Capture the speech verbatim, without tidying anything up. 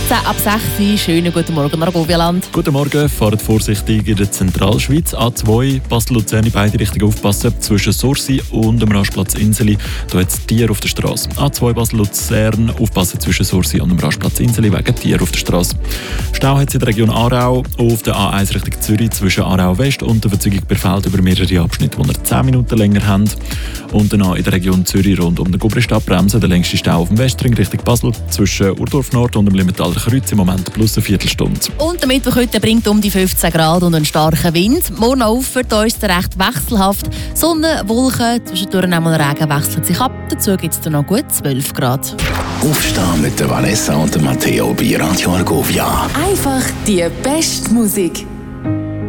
zehn ab sechs. Schönen guten Morgen, Argovia-Land. Guten Morgen, fahrt vorsichtig in der Zentralschweiz. A zwei, Basel-Luzern in beide Richtungen aufpassen. Zwischen Sursi und dem Rastplatz Inseli. Da hat es Tiere auf der Straße. A zwei, Basel-Luzern, aufpassen zwischen Sursi und dem Rastplatz Inseli wegen Tiere auf der Straße. Stau hat es in der Region Aarau auf der A eins Richtung Zürich zwischen Aarau West und der Verzügung Berfeld über mehrere Abschnitte, die ihr zehn Minuten länger haben. Und dann in der Region Zürich rund um den Gubristadt bremsen. Der längste Stau auf dem Westring Richtung Basel zwischen Urdorf Nord und dem Limentaler Kreuz im Moment plus eine Viertelstunde. Und der Mittwoch heute bringt um die fünfzehn Grad und einen starken Wind. Morgen auf für uns recht wechselhaft. Sonne, Wolken, zwischendurch einmal Regen wechselt sich ab. Dazu gibt es dann noch gut zwölf Grad. Aufstehen mit der Vanessa und der Matteo bei Radio Argovia. Einfach die beste Musik.